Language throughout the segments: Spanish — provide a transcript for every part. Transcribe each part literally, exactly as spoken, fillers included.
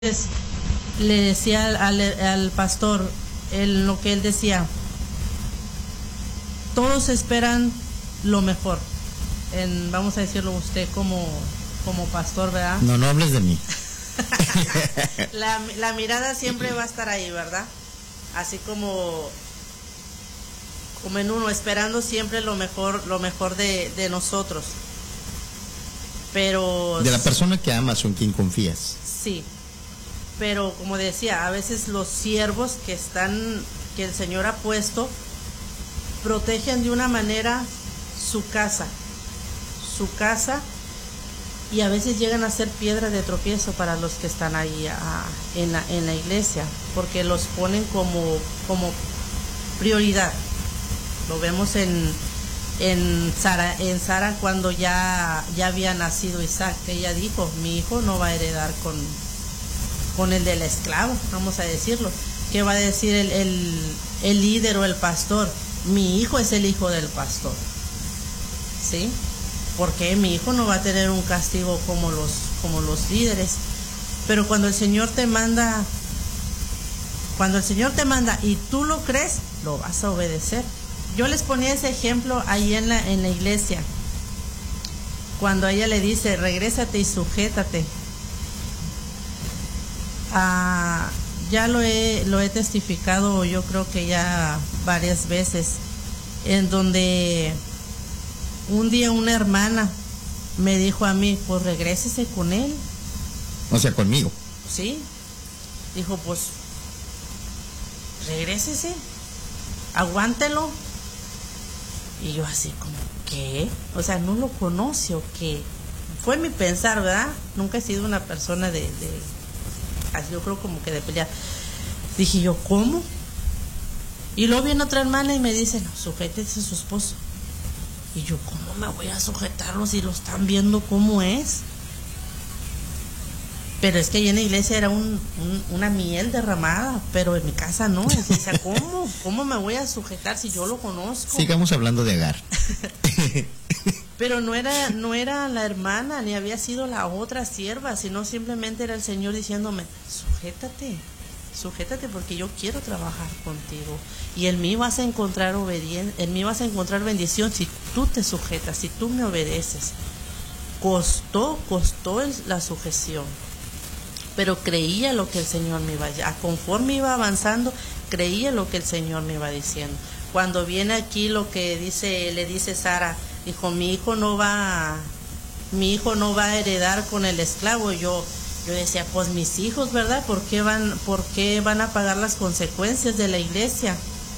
le decía al, al, al pastor él, lo que él decía, todos esperan lo mejor, en, vamos a decirlo usted como, como pastor, ¿verdad? No, no hables de mí. la, la mirada siempre va a estar ahí, ¿verdad? Así como, como en uno, esperando siempre lo mejor, lo mejor de, de nosotros. Pero... De la persona que amas o en quien confías. Sí. Pero como decía, a veces los siervos que están, que el Señor ha puesto, protegen de una manera su casa, su casa, y a veces llegan a ser piedra de tropiezo para los que están ahí a, en, la, en la iglesia, porque los ponen como, como prioridad. Lo vemos en, en Sara, en Sara cuando ya, ya había nacido Isaac, que ella dijo, mi hijo no va a heredar con... con el del esclavo, vamos a decirlo. ¿Qué va a decir el, el, el líder o el pastor? Mi hijo es el hijo del pastor, ¿sí? Porque mi hijo no va a tener un castigo como los, como los líderes. Pero cuando el Señor te manda, cuando el Señor te manda y tú lo crees, lo vas a obedecer. Yo les ponía ese ejemplo ahí en la, en la iglesia, cuando ella le dice, regrésate y sujétate. Ah, ya lo he, lo he testificado, yo creo que ya varias veces, en donde un día una hermana me dijo a mí, pues regrésese con él. O sea, conmigo. Sí, dijo, pues regrésese, aguántelo. Y yo así como, ¿qué? O sea, ¿no lo conoce o qué? Fue mi pensar, ¿verdad? Nunca he sido una persona de... de así yo creo como que de pelear. Dije yo, ¿cómo? Y luego viene otra hermana y me dice, no, sujétese a su esposo. Y yo, ¿cómo me voy a sujetarlo si lo están viendo cómo es? Pero es que ahí en la iglesia era un, un, una miel derramada, pero en mi casa no. O sea, ¿cómo? ¿Cómo me voy a sujetar si yo lo conozco? Sigamos hablando de Agar. Pero no era, no era la hermana, ni había sido la otra sierva, sino simplemente era el Señor diciéndome, sujétate, sujétate porque yo quiero trabajar contigo. Y en mí vas a encontrar obediencia, en mí vas a encontrar bendición si tú te sujetas, si tú me obedeces. Costó, costó el, la sujeción, pero creía lo que el Señor me iba a, conforme iba avanzando, creía lo que el Señor me iba diciendo. Cuando viene aquí lo que dice, le dice Sara, dijo, mi hijo no va, mi hijo no va a heredar con el esclavo. Yo, yo decía, pues mis hijos, ¿verdad? ¿Por qué van, por qué van a pagar las consecuencias de la iglesia?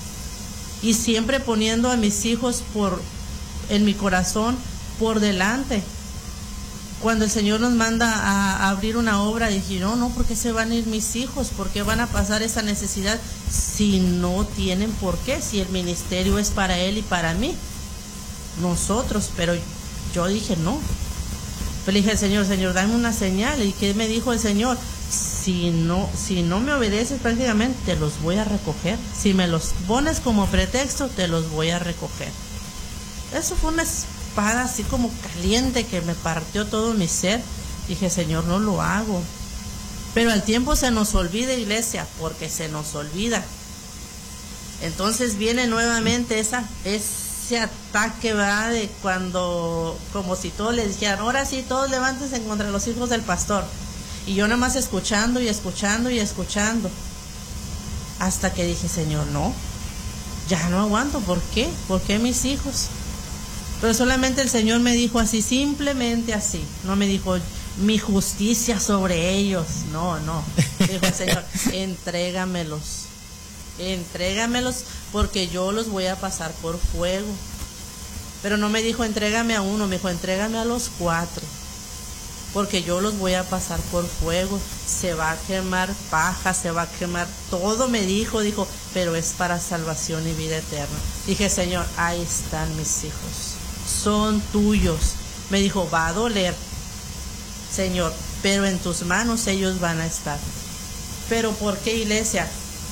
Y siempre poniendo a mis hijos por, en mi corazón, por delante. Cuando el Señor nos manda a, a abrir una obra, dije, no, no, ¿por qué se van a ir mis hijos? ¿Por qué van a pasar esa necesidad si no tienen por qué? Si el ministerio es para él y para mí, nosotros. Pero yo dije, no. Le dije al Señor, Señor, dame una señal. ¿Y qué me dijo el Señor? Si no, si no me obedeces prácticamente, te los voy a recoger. Si me los pones como pretexto, te los voy a recoger. Eso fue una espada así como caliente que me partió todo mi ser. Dije, Señor, no lo hago. Pero al tiempo se nos olvida, iglesia, porque se nos olvida. Entonces viene nuevamente esa, ese ataque, ¿verdad? De cuando, como si todos les dijeran, ahora sí, todos levántense contra los hijos del pastor. Y yo nada más escuchando y escuchando y escuchando. Hasta que dije, Señor, no, ya no aguanto. ¿Por qué? ¿Por qué mis hijos? Pero solamente el Señor me dijo así, simplemente así. No me dijo mi justicia sobre ellos. No, no. Dijo el Señor, entrégamelos. Entrégamelos porque yo los voy a pasar por fuego. Pero no me dijo, entrégame a uno. Me dijo, entrégame a los cuatro. Porque yo los voy a pasar por fuego. Se va a quemar paja, se va a quemar todo. Me dijo, dijo, pero es para salvación y vida eterna. Dije, Señor, ahí están mis hijos. Son tuyos. Me dijo, va a doler, Señor, pero en tus manos ellos van a estar. Pero ¿por qué, iglesia?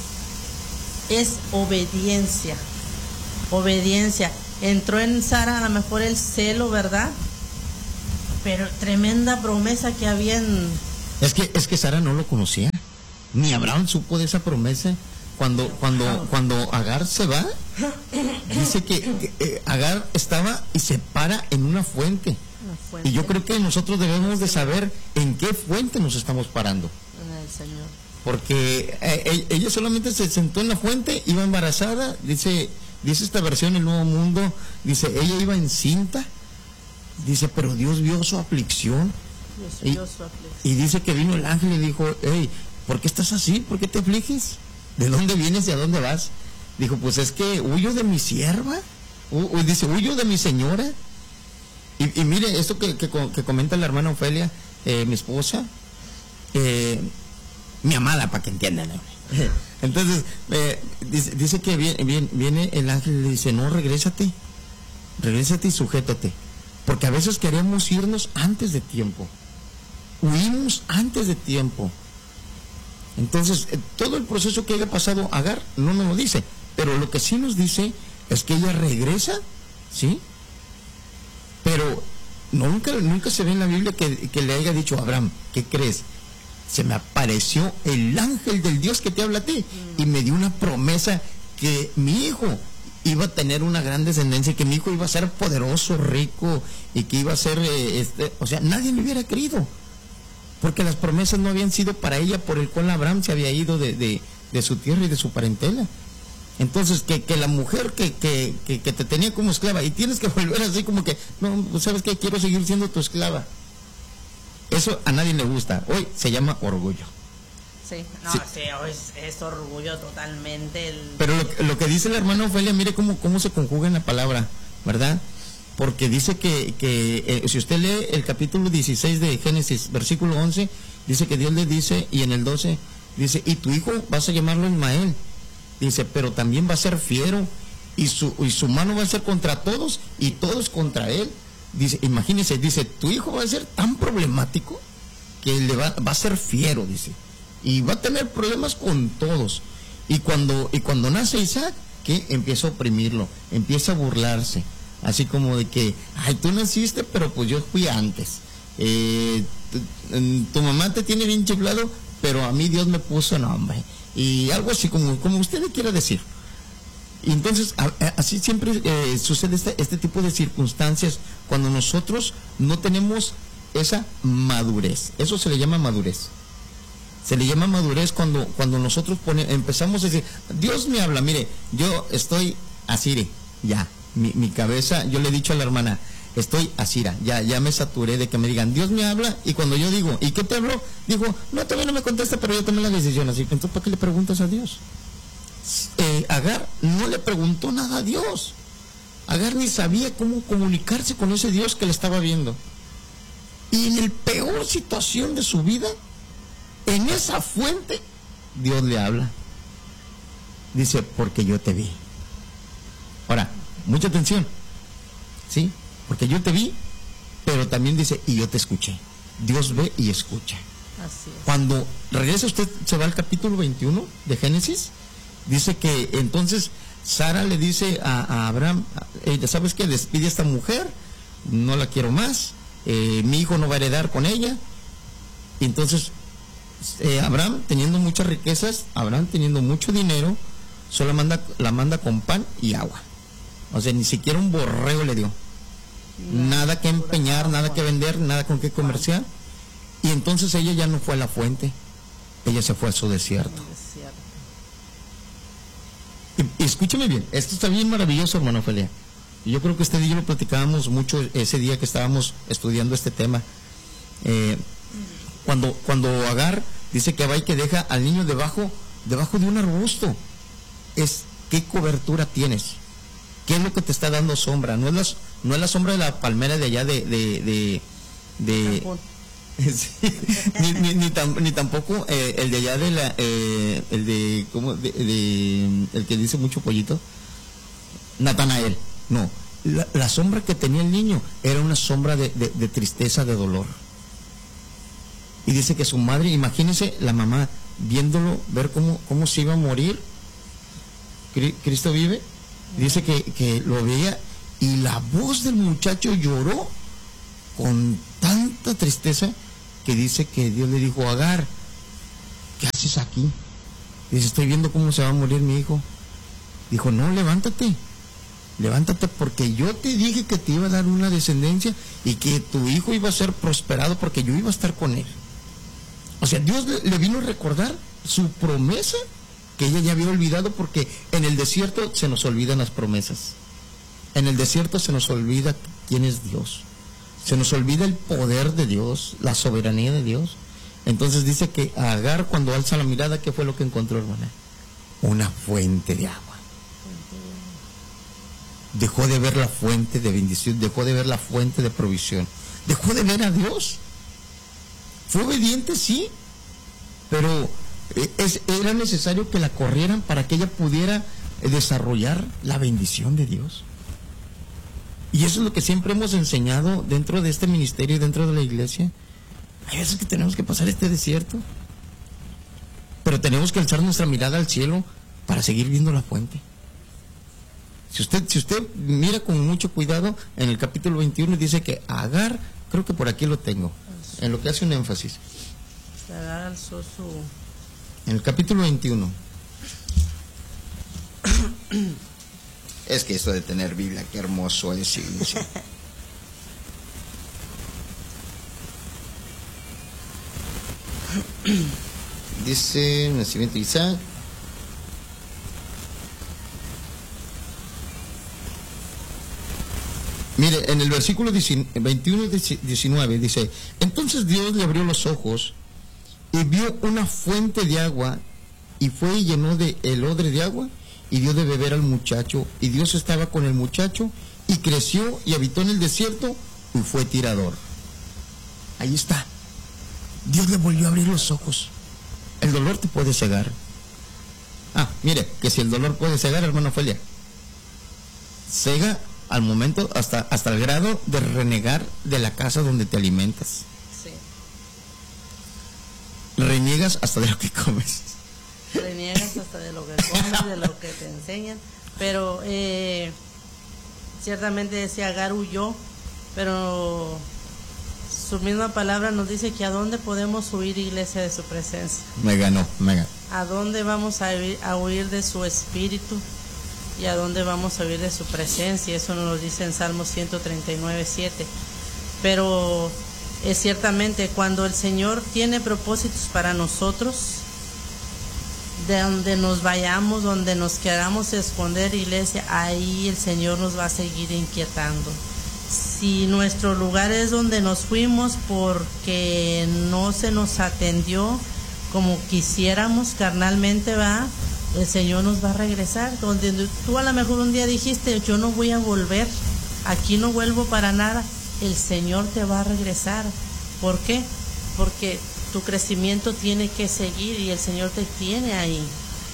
Es obediencia. Obediencia. Entró en Sara a lo mejor el celo, ¿verdad? Pero tremenda promesa que había en, Es que, es que Sara no lo conocía, ni Abraham supo de esa promesa. Cuando, cuando, cuando Agar se va, dice que, que eh, Agar estaba y se para en una fuente. Una fuente. Y yo creo que nosotros debemos de saber en qué fuente nos estamos parando. En el Señor. Porque eh, ella solamente se sentó en la fuente, iba embarazada, dice, dice esta versión, El Nuevo Mundo, dice, ella iba encinta, dice, pero Dios vio su aflicción. Dios y, vio su aflicción. Y dice que vino el ángel y dijo, hey, ¿por qué estás así? ¿Por qué te afliges? ¿De dónde vienes y a dónde vas? Dijo, pues es que huyo de mi sierva, u, u, dice, huyo de mi señora. Y, y mire, esto que, que, que comenta la hermana Ofelia, eh, mi esposa, eh, mi amada, para que entiendan. Entonces, eh, dice, dice que viene, viene, viene el ángel y le dice, no, regrésate, regrésate y sujétate. Porque a veces queremos irnos antes de tiempo. Huimos antes de tiempo. Entonces, eh, todo el proceso que haya pasado Agar no nos lo dice, pero lo que sí nos dice es que ella regresa, ¿sí? Pero nunca, nunca se ve en la Biblia que, que le haya dicho a Abraham, ¿qué crees? Se me apareció el ángel del Dios que te habla a ti y me dio una promesa que mi hijo iba a tener una gran descendencia, que mi hijo iba a ser poderoso, rico y que iba a ser, eh, este, o sea, nadie le hubiera creído. Porque las promesas no habían sido para ella, por el cual Abraham se había ido de, de, de su tierra y de su parentela. Entonces, que, que la mujer que, que, que, que te tenía como esclava, y tienes que volver así como que, no, pues sabes que quiero seguir siendo tu esclava. Eso a nadie le gusta. Hoy se llama orgullo. Sí, no, sí, sí hoy es, es orgullo totalmente. El... Pero lo, lo que dice la hermana Ofelia, mire cómo, cómo se conjuga en la palabra, ¿verdad? Porque dice que, que eh, si usted lee el capítulo dieciséis de Génesis, versículo once, dice que Dios le dice, y en el doce, dice, y tu hijo vas a llamarlo Ismael, dice, pero también va a ser fiero, y su, y su mano va a ser contra todos, y todos contra él. Dice, imagínese, dice, tu hijo va a ser tan problemático, que le va, va a ser fiero, dice, y va a tener problemas con todos. Y cuando, y cuando nace Isaac, que empieza a oprimirlo, empieza a burlarse. Así como de que, ay, tú naciste, pero pues yo fui antes. Eh, tu, tu mamá te tiene bien chiflado, pero a mí Dios me puso nombre. Y algo así como, como usted le quiera decir. Y entonces, a, a, así siempre eh, sucede este, este tipo de circunstancias cuando nosotros no tenemos esa madurez. Eso se le llama madurez. Se le llama madurez cuando, cuando nosotros pone, empezamos a decir, Dios me habla, mire, yo estoy así, ya. Mi, mi cabeza, yo le he dicho a la hermana, estoy asira, ya, ya me saturé de que me digan, Dios me habla, y cuando yo digo, ¿y qué te habló? Digo, no, todavía no me contesta, pero yo tomé la decisión, así que entonces, ¿para qué le preguntas a Dios? Eh, Agar no le preguntó nada a Dios. Agar ni sabía cómo comunicarse con ese Dios que le estaba viendo. Y en el peor situación de su vida, en esa fuente, Dios le habla. Dice, porque yo te vi. Ahora, mucha atención, ¿sí? Porque yo te vi, pero también dice, y yo te escuché. Dios ve y escucha. Así es. Cuando regresa usted, se va al capítulo veintiuno de Génesis, dice que entonces Sara le dice a, a Abraham, eh, ¿sabes qué? Despide a esta mujer, no la quiero más, eh, mi hijo no va a heredar con ella. Y entonces, eh, Abraham, teniendo muchas riquezas, Abraham teniendo mucho dinero, solo manda, la manda con pan y agua. O sea, ni siquiera un borrego le dio. Nada que empeñar, nada que vender, nada con qué comerciar. Y entonces ella ya no fue a la fuente, ella se fue a su desierto. Y, y escúcheme bien, esto está bien maravilloso, hermano Ofelia. Yo creo que usted y yo lo platicábamos mucho ese día que estábamos estudiando este tema. Eh, cuando, cuando Agar dice que va y que deja al niño debajo, debajo de un arbusto, es ¿qué cobertura tienes? ¿Qué es lo que te está dando sombra? No es la, no es la sombra de la palmera de allá de... de, de, de sí, ni, ni, ni, tam, ni tampoco eh, el de allá de la... Eh, el de, ¿cómo? De, de... El que dice mucho pollito. Natanael. No. La, la sombra que tenía el niño era una sombra de, de, de tristeza, de dolor. Y dice que su madre, imagínense la mamá viéndolo, ver cómo, cómo se iba a morir. Cristo vive. Dice que, que lo veía y la voz del muchacho lloró con tanta tristeza que dice que Dios le dijo: Agar, ¿qué haces aquí? Dice: estoy viendo cómo se va a morir mi hijo. Dijo: no, levántate, levántate, porque yo te dije que te iba a dar una descendencia y que tu hijo iba a ser prosperado porque yo iba a estar con él. O sea, Dios le, le vino a recordar su promesa que ella ya había olvidado, porque en el desierto se nos olvidan las promesas. En el desierto se nos olvida quién es Dios. Se nos olvida el poder de Dios, la soberanía de Dios. Entonces dice que Agar, cuando alza la mirada, ¿qué fue lo que encontró, hermana? Una fuente de agua. Dejó de ver la fuente de bendición, dejó de ver la fuente de provisión, dejó de ver a Dios. Fue obediente, sí, pero es, era necesario que la corrieran para que ella pudiera desarrollar la bendición de Dios. Y eso es lo que siempre hemos enseñado dentro de este ministerio y dentro de la iglesia. Hay veces que tenemos que pasar este desierto, pero tenemos que alzar nuestra mirada al cielo para seguir viendo la fuente. Si usted, si usted mira con mucho cuidado, en el capítulo veintiuno dice que Agar, creo que por aquí lo tengo, en lo que hace un énfasis. Agar alzó su... En el capítulo veintiuno. Es que esto de tener Biblia, qué hermoso es. Sí, sí. Dice: nacimiento de Isaac. Mire, en el versículo veintiuno y diecinueve dice: entonces Dios le abrió los ojos y vio una fuente de agua, y fue y llenó de el odre de agua y dio de beber al muchacho, y Dios estaba con el muchacho, y creció y habitó en el desierto y fue tirador. Ahí está. Dios le volvió a abrir los ojos. El dolor te puede cegar. Ah, mire, que si el dolor puede cegar, hermano Ofelia, cega al momento, hasta, hasta el grado de renegar de la casa donde te alimentas. Sí. Reniegas hasta de lo que comes. Reniegas hasta de lo que comes, de lo que te enseñan. Pero eh, ciertamente decía Agar huyó, pero su misma palabra nos dice que a dónde podemos huir, iglesia, de su presencia. Me ganó, me ganó. A dónde vamos a huir, a huir de su espíritu, y a dónde vamos a huir de su presencia. Eso nos lo dice en Salmos ciento treinta y nueve, siete. Pero es ciertamente cuando el Señor tiene propósitos para nosotros, de donde nos vayamos, donde nos queramos esconder, iglesia, ahí el Señor nos va a seguir inquietando. Si nuestro lugar es donde nos fuimos porque no se nos atendió como quisiéramos carnalmente, va, el Señor nos va a regresar. Donde tú a lo mejor un día dijiste: yo no voy a volver, aquí no vuelvo para nada, el Señor te va a regresar. ¿Por qué? Porque tu crecimiento tiene que seguir y el Señor te tiene ahí.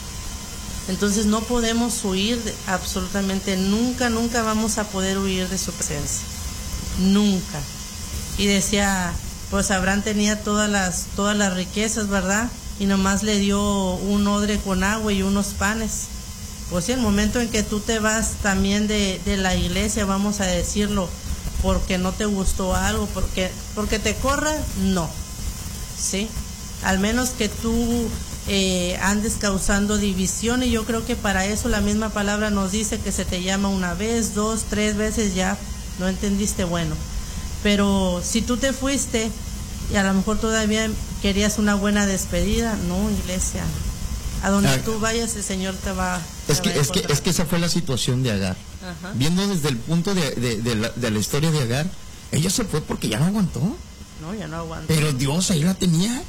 Entonces no podemos huir de, absolutamente nunca, nunca vamos a poder huir de su presencia. Nunca. Y decía, pues Abraham tenía todas las, todas las riquezas, ¿verdad? Y nomás le dio un odre con agua y unos panes. Pues sí, el momento en que tú te vas también de, de la iglesia, vamos a decirlo, porque no te gustó algo, porque, porque te corra, no. ¿Sí? Al menos que tú eh, andes causando división, y yo creo que para eso la misma palabra nos dice que se te llama una vez, dos, tres veces, ya no entendiste, bueno. Pero si tú te fuiste y a lo mejor todavía querías una buena despedida, no, iglesia, a donde ah, tú vayas el Señor te va, te es que, va a es que es que esa fue la situación de Agar. Ajá. Viendo desde el punto de, de, de, la, de la historia de Agar, ella se fue porque ya no aguantó. No, ya no aguantó. Pero Dios ahí la tenía.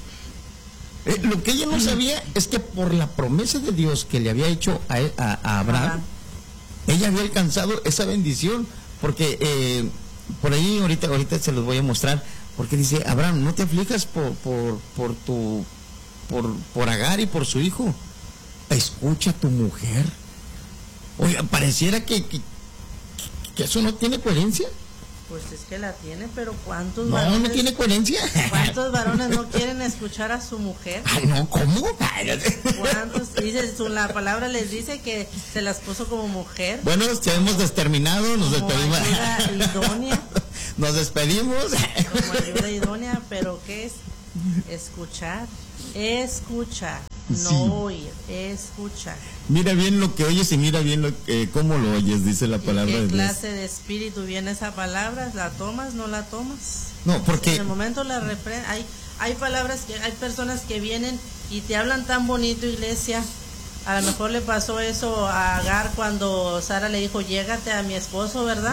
Eh, lo que ella no sabía es que por la promesa de Dios que le había hecho a, él, a, a Abraham, Abraham, ella había alcanzado esa bendición. Porque eh, por ahí ahorita ahorita se los voy a mostrar, porque dice: Abraham, no te aflijas por por por tu por por Agar y por su hijo, escucha a tu mujer. Oiga, pareciera que, que, que eso no tiene coherencia. Pues es que la tiene, pero ¿cuántos no, varones? No, tiene coherencia. ¿Cuántos varones no quieren escuchar a su mujer? Ay, no, ¿cómo? ¿Cuántos? Dice, la palabra les dice que se las puso como mujer. Bueno, ya hemos desterminado, nos despedimos. Idónea. nos despedimos. Como ayuda idónea, pero ¿qué es? Escuchar, escuchar, no sí. oír, escuchar. Mira bien lo que oyes y mira bien lo, eh, cómo lo oyes, dice la palabra de Dios. ¿Qué clase de espíritu viene esa palabra? ¿La tomas, no la tomas? No, porque... En el momento la repre... hay, hay palabras que, hay personas que vienen y te hablan tan bonito, iglesia. A lo mejor le pasó eso a Agar cuando Sara le dijo, llégate a mi esposo, ¿verdad?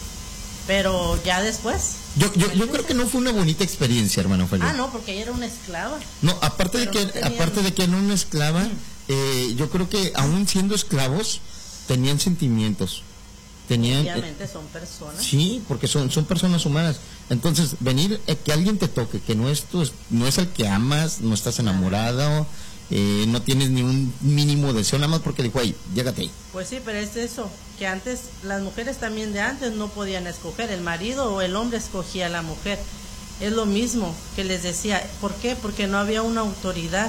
Pero ya después... Yo, yo, yo creo que no fue una bonita experiencia, hermano Felipe. Ah, no, porque ella era una esclava. No, aparte de que, no tenían... aparte de que era una esclava, eh, yo creo que aún siendo esclavos, tenían sentimientos. Tenían, obviamente son personas. Sí, porque son, son personas humanas. Entonces, venir, eh, que alguien te toque, que no es, tu, no es el que amas, no estás enamorado, eh, no tienes ni un mínimo deseo, nada más porque dijo, ay, llégate ahí. Pues sí, pero es eso, que antes, las mujeres también de antes no podían escoger, el marido o el hombre escogía a la mujer. Es lo mismo que les decía, ¿por qué? Porque no había una autoridad,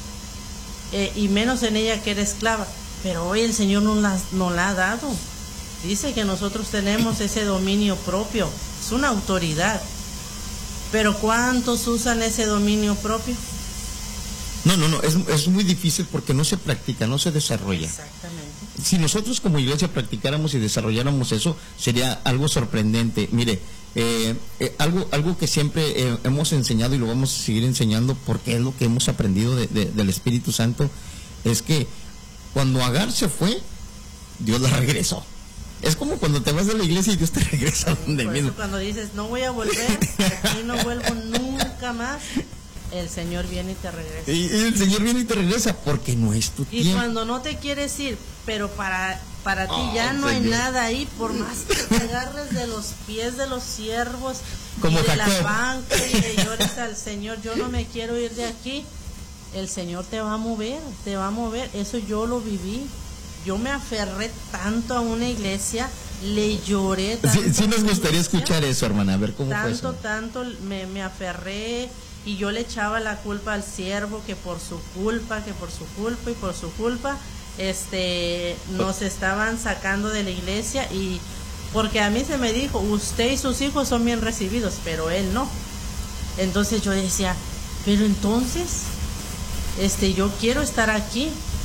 eh, y menos en ella que era esclava. Pero hoy el Señor nos la, nos la ha dado. Dice que nosotros tenemos ese dominio propio, es una autoridad. Pero ¿cuántos usan ese dominio propio? No, no, no, es, es muy difícil porque no se practica, no se desarrolla. Exactamente. Si nosotros como iglesia practicáramos y desarrolláramos eso, sería algo sorprendente. Mire, eh, eh, algo algo que siempre eh, hemos enseñado y lo vamos a seguir enseñando porque es lo que hemos aprendido de, de, del Espíritu Santo, es que cuando Agar se fue, Dios la regresó. Es como cuando te vas a la iglesia y Dios te regresa donde Por mismo. eso cuando dices, no voy a volver, aquí no vuelvo nunca más, el Señor viene y te regresa. Y, y el Señor viene y te regresa porque no es tu y tiempo. Y cuando no te quieres ir, pero para para ti oh, ya no Señor. hay nada ahí, por más que te agarres de los pies de los siervos como y de Jacob. la banca y le llores al Señor, yo no me quiero ir de aquí, el Señor te va a mover, te va a mover. Eso yo lo viví. Yo me aferré tanto a una iglesia, le lloré tanto. Sí, sí nos gustaría escuchar eso, hermana, a ver cómo tanto, fue eso. Tanto, tanto me, me aferré y yo le echaba la culpa al siervo, que por su culpa, que por su culpa y por su culpa, este, nos estaban sacando de la iglesia. Y porque a mí se me dijo, usted y sus hijos son bien recibidos, pero él no. Entonces yo decía, pero entonces, este, yo quiero estar aquí.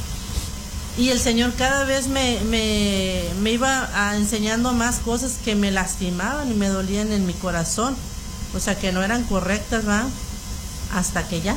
Y el Señor cada vez me, me, me iba a enseñando más cosas que me lastimaban y me dolían en mi corazón. O sea, que no eran correctas, ¿va? Hasta que ya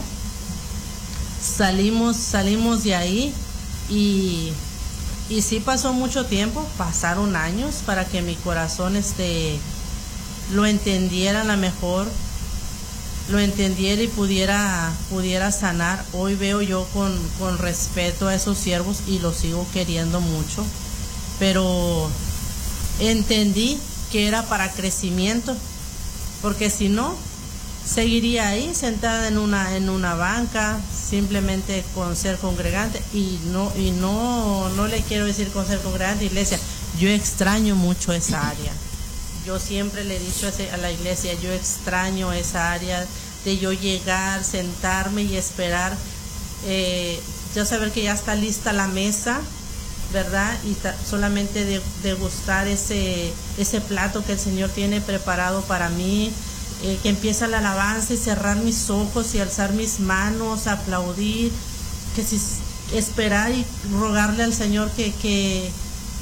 salimos, salimos de ahí y, y sí pasó mucho tiempo, pasaron años para que mi corazón este, lo entendiera a lo mejor, lo entendiera y pudiera pudiera sanar. Hoy veo yo con, con respeto a esos siervos y los sigo queriendo mucho, pero entendí que era para crecimiento, porque si no, seguiría ahí sentada en una en una banca, simplemente con ser congregante, y no y no no le quiero decir con ser congregante, iglesia, yo extraño mucho esa área. Yo siempre le he dicho a la iglesia, yo extraño esa área de yo llegar, sentarme y esperar, eh, yo saber que ya está lista la mesa, ¿verdad? Y solamente de, degustar ese, ese plato que el Señor tiene preparado para mí, eh, que empieza la alabanza y cerrar mis ojos y alzar mis manos, aplaudir, que si esperar y rogarle al Señor que, que,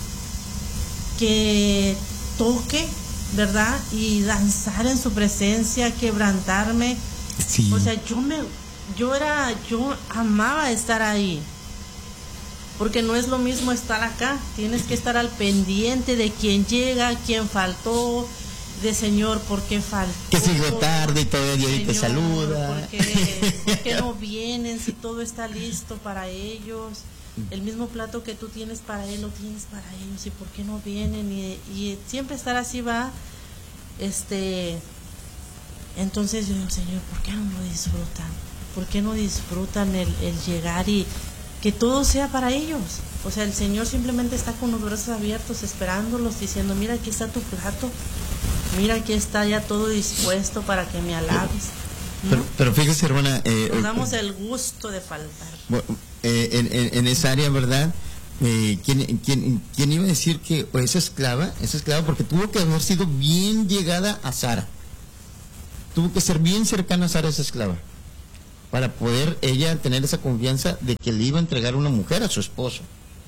que toque, ¿verdad? Y danzar en su presencia, quebrantarme. Sí. O sea, yo me, yo era, yo amaba estar ahí, porque no es lo mismo estar acá. Tienes que estar al pendiente de quién llega, quién faltó, de Señor, ¿por qué faltó? Que si llegó tarde y todavía Señor, te saluda. ¿por qué, ¿por qué no vienen si todo está listo para ellos? El mismo plato que tú tienes para él lo tienes para ellos, y por qué no vienen, y, y siempre estar así va, este, entonces yo digo, Señor, ¿por qué no lo disfrutan? ¿Por qué no disfrutan el, el llegar y que todo sea para ellos? O sea, el Señor simplemente está con los brazos abiertos esperándolos, diciendo, mira, aquí está tu plato, mira, aquí está ya todo dispuesto para que me alabes. ¿No? Pero, pero fíjese, hermana, eh, nos damos el gusto de faltar. Bueno, eh, en, en, en esa área, ¿verdad? eh, ¿quién, quién, ¿quién iba a decir que esa esclava, esa esclava, porque tuvo que haber sido bien llegada a Sara, tuvo que ser bien cercana a Sara esa esclava, para poder ella tener esa confianza de que le iba a entregar una mujer a su esposo.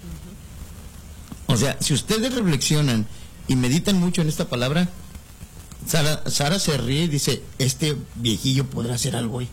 O sea, si ustedes reflexionan y meditan mucho en esta palabra, Sara, Sara se ríe y dice, este viejillo podrá hacer algo hoy.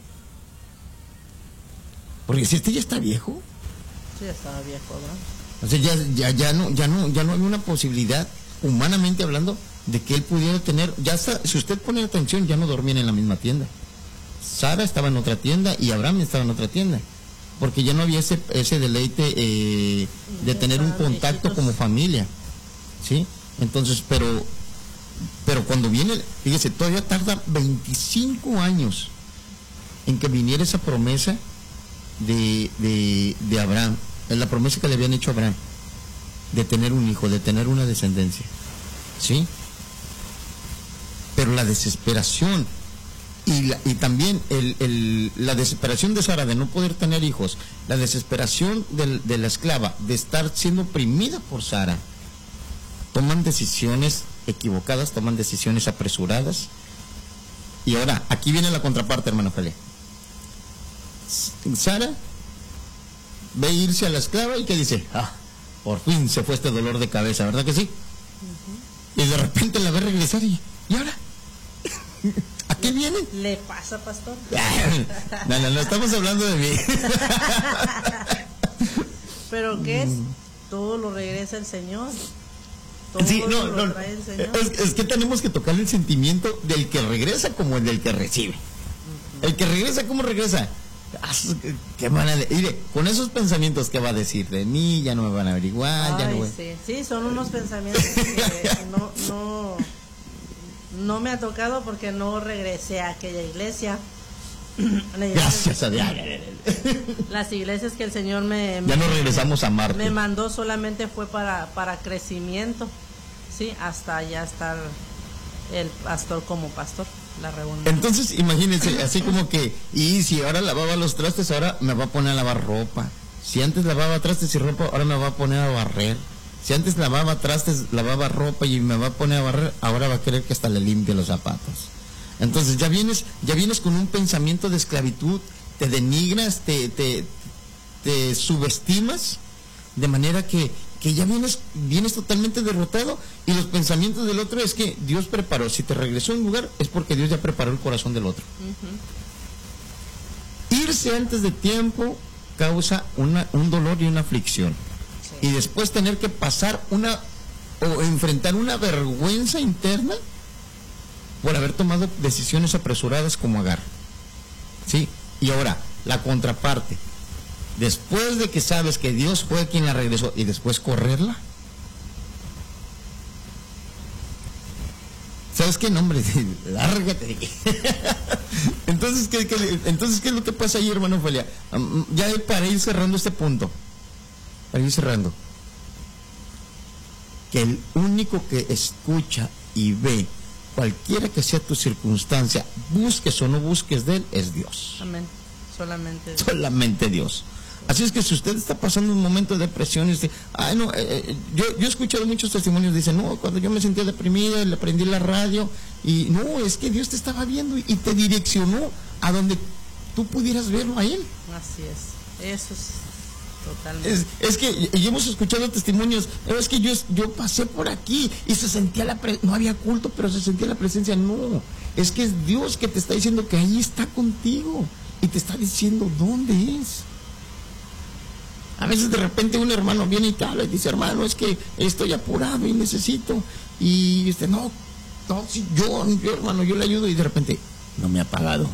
Porque si este ya está viejo. Sí, ya estaba viejo, ¿no? O sea, ya, ya, ya no, ya no, ya no hay una posibilidad, humanamente hablando, de que él pudiera tener, ya está, si usted pone atención, ya no dormían en la misma tienda. Sara estaba en otra tienda y Abraham estaba en otra tienda, porque ya no había ese, ese deleite eh, de tener un contacto como familia, ¿sí? Entonces, pero, pero cuando viene, fíjese, todavía tarda veinticinco años en que viniera esa promesa de, de, de Abraham, es la promesa que le habían hecho a Abraham, de tener un hijo, de tener una descendencia, ¿sí? Pero la desesperación y, la, y también el, el, la desesperación de Sara de no poder tener hijos, la desesperación de, de la esclava de estar siendo oprimida por Sara, toman decisiones equivocadas, toman decisiones apresuradas. Y ahora, aquí viene la contraparte, hermano Fele. Sara ve irse a la esclava y que dice, ah, por fin se fue este dolor de cabeza, ¿verdad que sí? Uh-huh. Y de repente la ve regresar y, ¿y ahora? ¿A qué viene? ¿Le pasa, pastor? No, no, no, estamos hablando de mí. ¿Pero qué es? Todo lo regresa el Señor. Todo sí, no, lo no, trae el Señor. Es, es que tenemos que tocar el sentimiento del que regresa como el del que recibe. Uh-huh. El que regresa, ¿cómo regresa? ¿Qué van a de- Mire, con esos pensamientos que va a decir de mí, ya no me van a averiguar. Ay, ya no voy. sí. sí, son unos pensamientos que no, no, no me ha tocado porque no regresé a aquella iglesia. iglesia Gracias a Dios. Las iglesias que el Señor me, me ya no regresamos a Marte. me mandó solamente fue para, para crecimiento, sí, hasta ya estar el pastor como pastor. La redundancia. Entonces, imagínense, así como que, y si ahora lavaba los trastes, ahora me va a poner a lavar ropa. Si antes lavaba trastes y ropa, ahora me va a poner a barrer. Si antes lavaba trastes, lavaba ropa y me va a poner a barrer, ahora va a querer que hasta le limpie los zapatos. Entonces ya vienes, ya vienes con un pensamiento de esclavitud, te denigras, te, te, te subestimas, de manera que que ya vienes, vienes totalmente derrotado, y los pensamientos del otro es que Dios preparó, si te regresó a un lugar es porque Dios ya preparó el corazón del otro. Uh-huh. Irse antes de tiempo causa una, un dolor y una aflicción, sí. Y después tener que pasar una o enfrentar una vergüenza interna por haber tomado decisiones apresuradas como Agar, ¿sí? Y ahora, la contraparte, después de que sabes que Dios fue quien la regresó y después correrla. ¿Sabes qué? Nombre, lárgate. Entonces, ¿qué, qué, entonces, ¿qué es lo que pasa ahí, hermano Felia? Um, ya para ir cerrando este punto, para ir cerrando, que el único que escucha y ve, cualquiera que sea tu circunstancia, busques o no busques de Él, es Dios. Amén. Solamente Dios. Solamente Dios. Así es que si usted está pasando un momento de depresión y dice, ay no, eh, yo, yo he escuchado muchos testimonios, dicen, no, cuando yo me sentía deprimida, le prendí la radio, y no, es que Dios te estaba viendo y te direccionó a donde tú pudieras verlo a Él. Así es, eso es totalmente. Es, es que y hemos escuchado testimonios, pero es que yo, yo pasé por aquí y se sentía la presencia, no había culto, pero se sentía la presencia. No, es que es Dios que te está diciendo que ahí está contigo y te está diciendo dónde es. A veces de repente un hermano viene y te habla y dice, hermano, es que estoy apurado y necesito, y este, no, no, sí, yo, yo hermano, yo le ayudo, y de repente, no me ha pagado.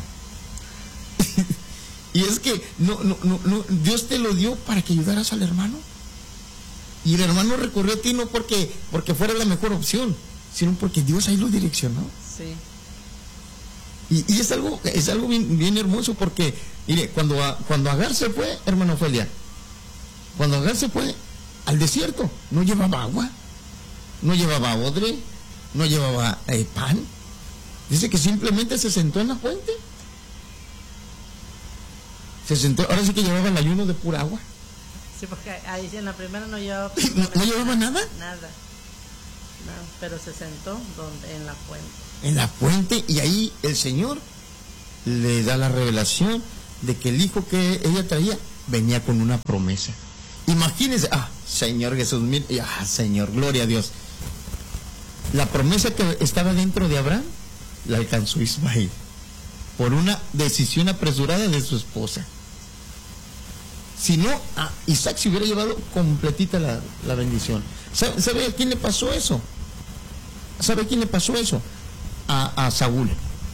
Y es que no, no, no, no, Dios te lo dio para que ayudaras al hermano, y el hermano recurrió a ti no porque, porque fuera la mejor opción, sino porque Dios ahí lo direccionó. Sí. Y, y es algo, es algo bien, bien hermoso, porque, mire, cuando, cuando Agar se fue, hermano Felia, cuando Agar se fue al desierto, no llevaba agua, no llevaba odre, no llevaba eh, pan. Dice que simplemente se sentó en la fuente. Se sentó, ahora sí que llevaba el ayuno de pura agua. Sí, porque ahí en la primera no llevaba... ¿No, no llevaba nada? Nada. No, pero se sentó donde, en la fuente. En la fuente, y ahí el Señor le da la revelación de que el hijo que ella traía venía con una promesa. Imagínense, ah, Señor Jesús, mire, ah, Señor, gloria a Dios. La promesa que estaba dentro de Abraham la alcanzó Ismael por una decisión apresurada de su esposa. Si no, a Isaac se hubiera llevado completita la, la bendición. ¿Sabe, ¿Sabe a quién le pasó eso? ¿Sabe a quién le pasó eso? A, a Saúl.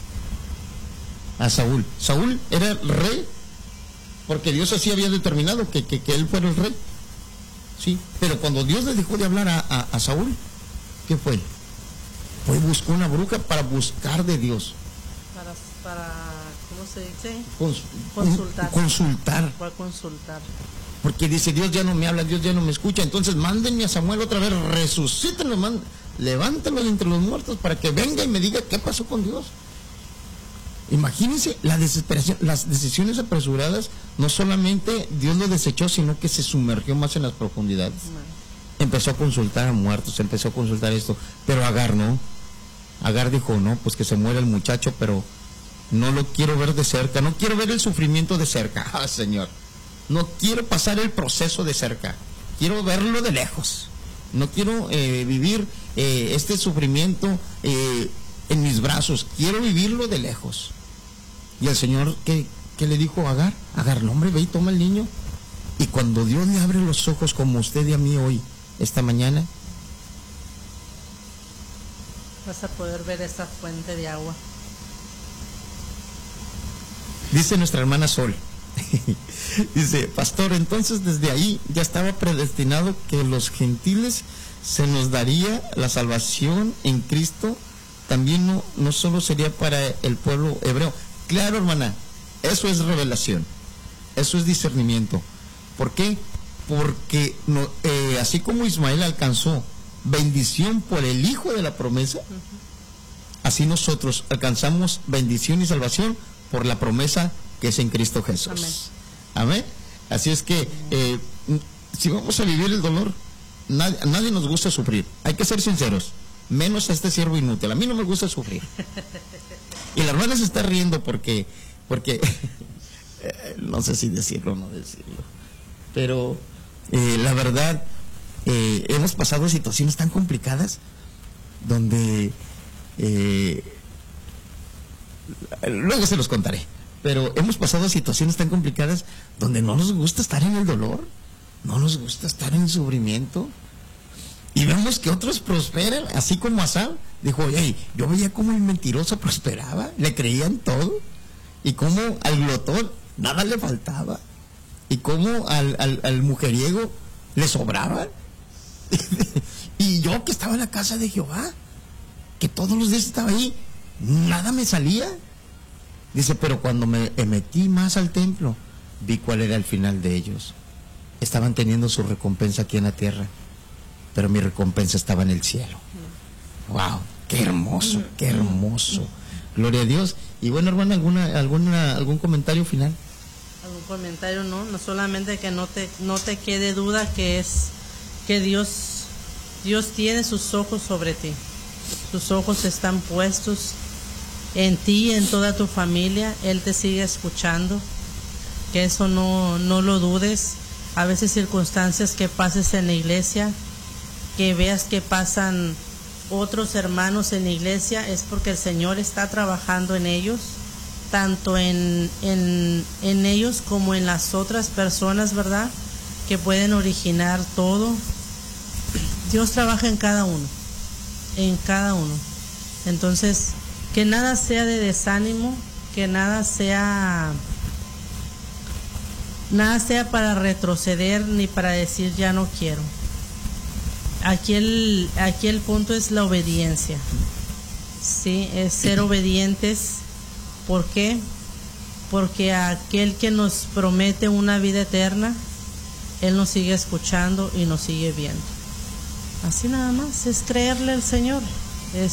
A Saúl. Saúl era el rey porque Dios así había determinado que, que, que él fuera el rey. Sí, pero cuando Dios le dejó de hablar a, a, a Saúl, ¿qué fue? Fue y buscó una bruja para buscar de Dios. Para, para ¿cómo se dice? Cons, consultar. Consultar. Para consultar. Porque dice, Dios ya no me habla, Dios ya no me escucha. Entonces mándenme a Samuel otra vez, resucítenlo, man, levántalo de entre los muertos para que venga y me diga qué pasó con Dios. Imagínense la desesperación, las decisiones apresuradas. No solamente Dios lo desechó, sino que se sumergió más en las profundidades. No. Empezó a consultar a muertos, empezó a consultar esto, pero Agar no. Agar dijo, no, pues que se muera el muchacho, pero no lo quiero ver de cerca, no quiero ver el sufrimiento de cerca. Ah, Señor, no quiero pasar el proceso de cerca, quiero verlo de lejos. No quiero eh, vivir eh, este sufrimiento eh, en mis brazos, quiero vivirlo de lejos. Y el Señor, ¿qué, qué le dijo a Agar? Agar, no, hombre, ve y toma el niño. Y cuando Dios le abre los ojos como a usted y a mí hoy, esta mañana, vas a poder ver esa fuente de agua. Dice nuestra hermana Sol, dice, pastor, entonces desde ahí ya estaba predestinado que los gentiles se nos daría la salvación en Cristo, también no, no solo sería para el pueblo hebreo. Claro, hermana, eso es revelación, eso es discernimiento. ¿Por qué? Porque no, eh, así como Ismael alcanzó bendición por el hijo de la promesa, uh-huh, así nosotros alcanzamos bendición y salvación por la promesa que es en Cristo Jesús. Amén. Amén. Así es que eh, si vamos a vivir el dolor, nadie, a nadie nos gusta sufrir. Hay que ser sinceros, menos a este siervo inútil. A mí no me gusta sufrir. Y la hermana se está riendo porque, porque no sé si decirlo o no decirlo, pero eh, la verdad, eh, hemos pasado situaciones tan complicadas donde eh, luego se los contaré, pero hemos pasado situaciones tan complicadas donde no nos gusta estar en el dolor, no nos gusta estar en el sufrimiento, y vemos que otros prosperan, así como Asaf dijo, oye, yo veía cómo el mentiroso prosperaba, le creían todo, y cómo al glotón nada le faltaba, y cómo al, al, al mujeriego le sobraba. Y yo que estaba en la casa de Jehová, que todos los días estaba ahí, nada me salía. Dice, pero cuando me metí más al templo, vi cuál era el final de ellos. Estaban teniendo su recompensa aquí en la tierra, pero mi recompensa estaba en el cielo. Wow, qué hermoso, qué hermoso. Gloria a Dios. Y bueno, hermana, ¿alguna, alguna, algún comentario final? Algún comentario, no, no solamente que no te, no te quede duda que es que Dios, Dios tiene sus ojos sobre ti. Sus ojos están puestos en ti, en toda tu familia. Él te sigue escuchando. Que eso no, no lo dudes. A veces circunstancias que pases en la iglesia, que veas que pasan otros hermanos en la iglesia, es porque el Señor está trabajando en ellos, tanto en, en, en ellos como en las otras personas, ¿verdad?, que pueden originar todo. Dios trabaja en cada uno, en cada uno. Entonces, que nada sea de desánimo, que nada sea nada sea para retroceder ni para decir ya no quiero. Aquí el, aquí el punto es la obediencia, sí, es ser obedientes. ¿Por qué? Porque aquel que nos promete una vida eterna, Él nos sigue escuchando y nos sigue viendo. Así nada más, es creerle al Señor. Es,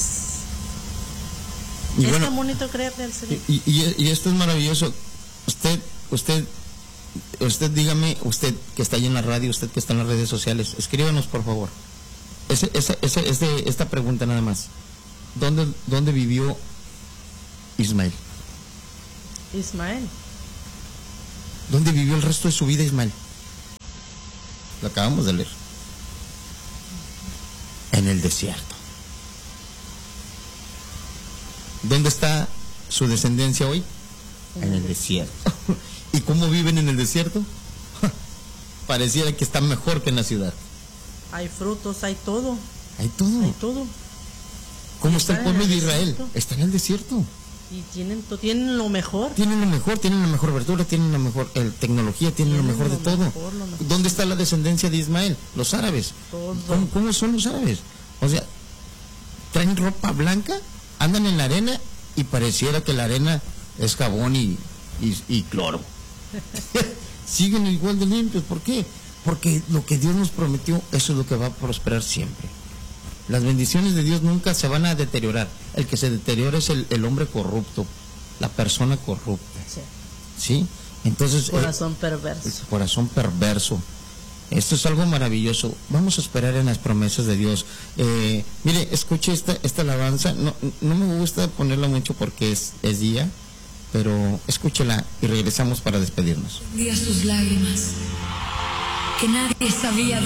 y es bueno, tan bonito creerle al Señor. Y, y, y esto es maravilloso. Usted, usted usted dígame, usted que está ahí en la radio, usted que está en las redes sociales, escríbanos por favor. Ese, ese, ese, ese, esta pregunta nada más. ¿Dónde, dónde vivió Ismael? Ismael. ¿Dónde vivió el resto de su vida Ismael? Lo acabamos de leer. En el desierto. ¿Dónde está su descendencia hoy? En el desierto. ¿Y cómo viven en el desierto? Pareciera que están mejor que en la ciudad. Hay frutos, hay todo. Hay todo. Hay todo. ¿Cómo está el pueblo de Israel? Está en el desierto. Y tienen, tienen lo mejor. Tienen lo mejor, tienen la mejor verdura, tienen la mejor eh, tecnología, tienen, tienen lo mejor lo de todo. Mejor, mejor. ¿Dónde está la descendencia de Ismael? Los árabes. ¿Cómo, ¿Cómo son los árabes? O sea, traen ropa blanca, andan en la arena y pareciera que la arena es jabón y, y, y cloro. Siguen igual de limpios. ¿Por qué? Porque lo que Dios nos prometió, eso es lo que va a prosperar siempre. Las bendiciones de Dios nunca se van a deteriorar. El que se deteriora es el, el hombre corrupto, la persona corrupta. Sí. ¿Sí? Entonces, corazón eh, perverso. El corazón perverso. Esto es algo maravilloso. Vamos a esperar en las promesas de Dios. Eh, mire, escuche esta, esta alabanza. No, no me gusta ponerla mucho porque es, es día, pero escúchela y regresamos para despedirnos. Día sus lágrimas, que nadie sabía